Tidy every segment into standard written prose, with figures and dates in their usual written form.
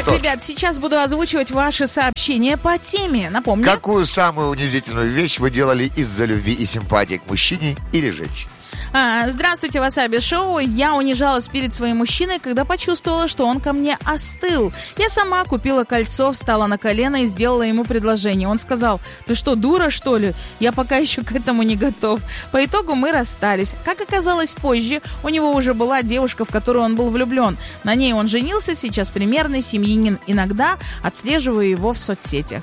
Так, ребят, сейчас буду озвучивать ваши сообщения по теме. Напомню. Какую самую унизительную вещь вы делали из-за любви и симпатии к мужчине или женщине? Здравствуйте, Васаби Шоу. Я унижалась перед своим мужчиной, когда почувствовала, что он ко мне остыл. Я сама купила кольцо, встала на колено и сделала ему предложение. Он сказал: ты что, дура, что ли? Я пока еще к этому не готов. По итогу мы расстались. Как оказалось позже, у него уже была девушка, в которую он был влюблен. На ней он женился, сейчас примерный семьянин. Иногда отслеживаю его в соцсетях.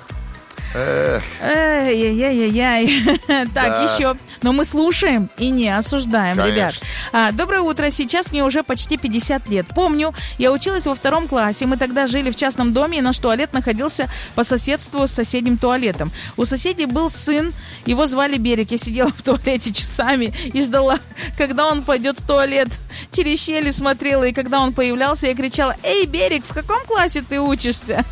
Эй-яй-яй-яй. Так, еще. Но мы слушаем и не осуждаем, конечно. Ребят. Доброе утро. Сейчас мне уже почти 50 лет. Помню, я училась во 2 классе. Мы тогда жили в частном доме, и наш туалет находился по соседству с соседним туалетом. У соседей был сын, его звали Берег. Я сидела в туалете часами и ждала, когда он пойдет в туалет. Через щели смотрела, и когда он появлялся, я кричала: эй, Берег, в каком классе ты учишься?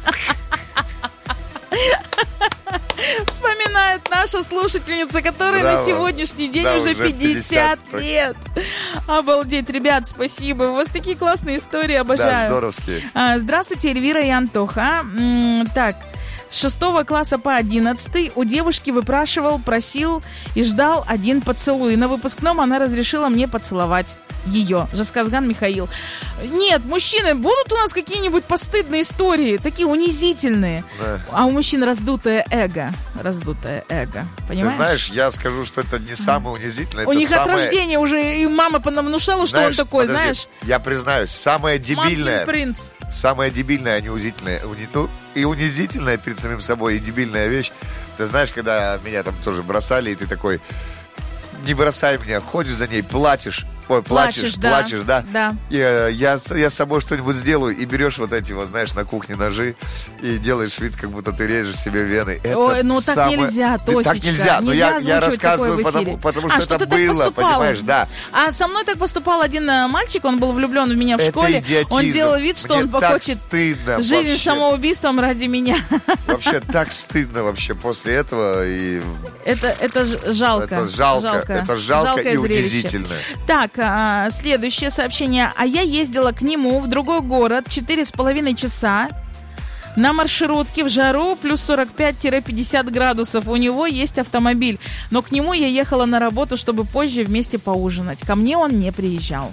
Вспоминает наша слушательница, которой на сегодняшний день уже 50 лет. Обалдеть, ребят, спасибо. У вас такие классные истории, обожаю. Да, здоровские. Здравствуйте, Эльвира и Антоха. Так, с 6 класса по 11 у девушки выпрашивал, просил и ждал один поцелуй. На выпускном она разрешила мне поцеловать ее. Жасказган Михаил. Нет, мужчины, будут у нас какие-нибудь постыдные истории, такие унизительные. Да. А у мужчин раздутое эго. Раздутое эго. Понимаешь? Ты знаешь, я скажу, что это не самое унизительное. У них от рождения уже и мама внушала, что он такой, знаешь. Я признаюсь, самое дебильное. Мамкин принц. Самое дебильное, а не унизительное. И унизительная перед самим собой, и дебильная вещь. Ты знаешь, когда меня там тоже бросали, и ты такой: не бросай меня, ходишь за ней, плачешь. Ой, плачешь, да. Да. И, я с собой что-нибудь сделаю, и берешь вот эти вот, знаешь, на кухне ножи и делаешь вид, как будто ты режешь себе вены. Это ой, ну так нельзя, Тосечка. Так нельзя, но я рассказываю, потому что это было, понимаешь, да. А со мной так поступал один мальчик, он был влюблен в меня в школе. Идиотизм. Он делал вид, что Мне он покончит жизнь вообще. Самоубийством ради меня. Вообще так стыдно вообще после этого. И... Это жалко. Это жалко и унизительно. Так, следующее сообщение. А я ездила к нему в другой город 4,5 часа на маршрутке в жару плюс 45-50 градусов. У него есть автомобиль, но к нему я ехала на работу, чтобы позже вместе поужинать. Ко мне он не приезжал.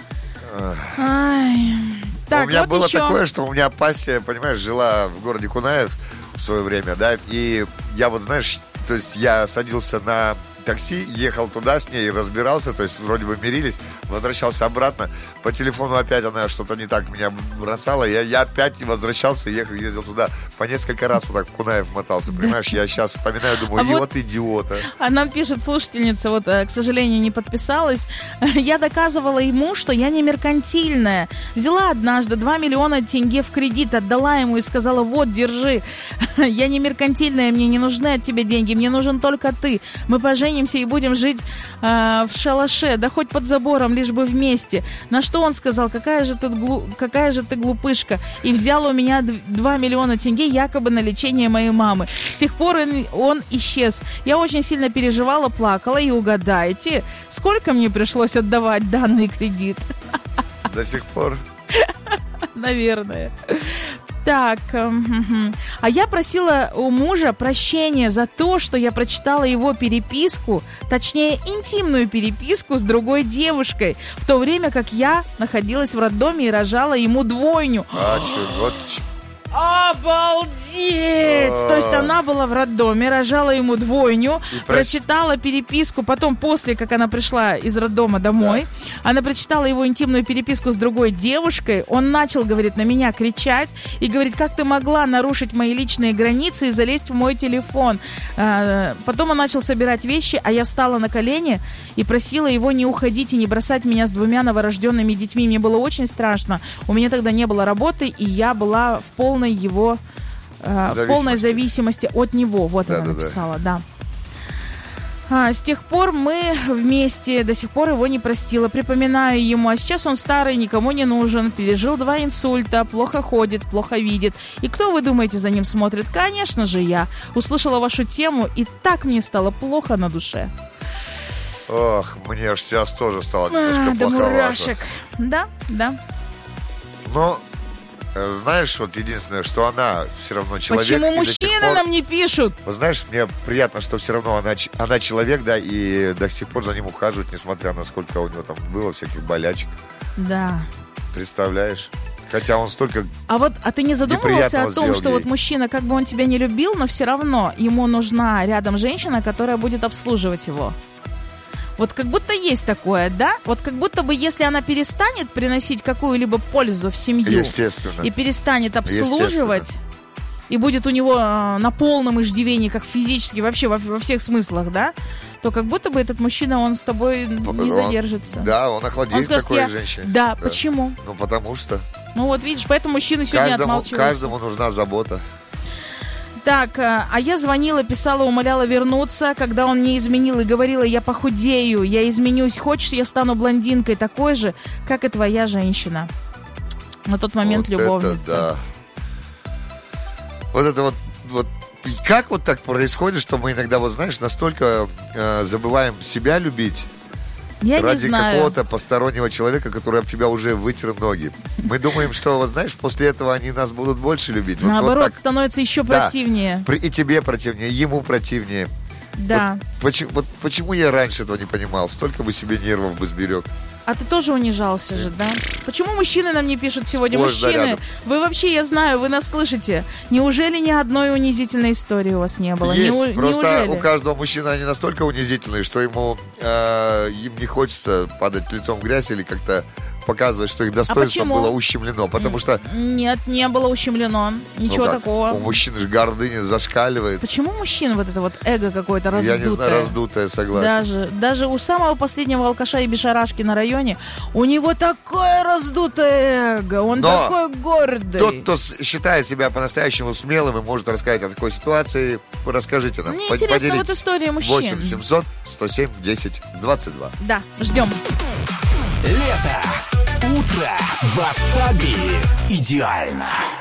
Так, у меня вот было еще такое, что у меня пассия, понимаешь, жила в городе Кунаев в свое время, да, и я вот, знаешь, то есть я садился на такси, ехал туда с ней, разбирался, то есть вроде бы мирились, возвращался обратно, по телефону опять она что-то не так меня бросала, я опять возвращался, ездил туда, по несколько раз вот так в Кунаев мотался, понимаешь, я сейчас вспоминаю, думаю, вот идиота. А нам пишет слушательница, вот, к сожалению, не подписалась, я доказывала ему, что я не меркантильная, взяла однажды 2 миллиона тенге в кредит, отдала ему и сказала: вот, держи, я не меркантильная, мне не нужны от тебя деньги, мне нужен только ты, мы поженимся и будем жить в шалаше, да хоть под забором, лишь бы вместе. На что он сказал: какая же ты глупышка, и взял у меня 2 миллиона тенге якобы на лечение моей мамы. С тех пор он исчез. Я очень сильно переживала, плакала, и угадайте, сколько мне пришлось отдавать данный кредит? До сих пор. Наверное. Так, а я просила у мужа прощения за то, что я прочитала его переписку, точнее, интимную переписку с другой девушкой, в то время как я находилась в роддоме и рожала ему двойню. Обалдеть! То есть она была в роддоме, рожала ему двойню, прочитала переписку, потом после, как она пришла из роддома домой, она прочитала его интимную переписку с другой девушкой, он начал, говорит, на меня кричать и говорит: как ты могла нарушить мои личные границы и залезть в мой телефон? Потом он начал собирать вещи, а я встала на колени и просила его не уходить и не бросать меня с 2 новорожденными детьми. Мне было очень страшно, у меня тогда не было работы, и я была в полной зависимости от него. Вот она написала, да. С тех пор мы вместе, до сих пор его не простила. Припоминаю ему, а сейчас он старый, никому не нужен, пережил 2 инсульта, плохо ходит, плохо видит. И кто, вы думаете, за ним смотрит? Конечно же, я. Услышала вашу тему, и так мне стало плохо на душе. Ох, мне аж сейчас тоже стало немножко до плоховато. мурашек. Да. Но знаешь, вот единственное, что она все равно человек. Почему мужчины нам не пишут? Вот знаешь, мне приятно, что все равно она человек, да, и до сих пор за ним ухаживают, несмотря на сколько у него там было всяких болячек. Да. Представляешь? Хотя он столько. А ты не задумывался о том, что вот мужчина, как бы он тебя не любил, но все равно ему нужна рядом женщина, которая будет обслуживать его? Вот как будто есть такое, да? Вот как будто бы, если она перестанет приносить какую-либо пользу в семью и перестанет обслуживать, и будет у него на полном иждивении, как физически, вообще во всех смыслах, да? То как будто бы этот мужчина, он с тобой не задержится. Да, он охладеет такой женщине. Да, почему? Ну, потому что. Ну вот видишь, поэтому мужчины сегодня отмалчиваются. Каждому нужна забота. Так, а я звонила, писала, умоляла вернуться, когда он мне изменил и говорила, я похудею, я изменюсь, хочешь, я стану блондинкой такой же, как и твоя женщина. На тот момент вот любовница. Это да. Вот это вот как вот так происходит, что мы иногда, вот знаешь, настолько забываем себя любить. Я ради не знаю. Какого-то постороннего человека, который об тебя уже вытер ноги. Мы думаем, что, вот знаешь, после этого они нас будут больше любить. Наоборот, вот так. Становится еще противнее. И тебе противнее, ему противнее. Да. Вот почему я раньше этого не понимал? Столько бы себе нервов бы сберег. А ты тоже унижался же, да? Почему мужчины нам не пишут сегодня? Мужчины, вы вообще, я знаю, вы нас слышите. Неужели ни одной унизительной истории у вас не было? Есть, просто неужели? У каждого мужчины они настолько унизительные, что им не хочется падать лицом в грязь или как-то показывать, что их достоинство было ущемлено, потому что... Нет, не было ущемлено. Ничего такого. У мужчин же гордыня зашкаливает. Почему мужчин вот это вот эго какое-то раздутое? Я не знаю, раздутое, согласен. Даже у самого последнего алкаша и бешарашки на районе у него такое раздутое эго, он такой гордый. Тот, кто считает себя по-настоящему смелым и может рассказать о такой ситуации, расскажите нам. Мне интересна вот история мужчин. 8 700 107 10 22. Да, ждем. Лето. Утро. Васаби. Идеально.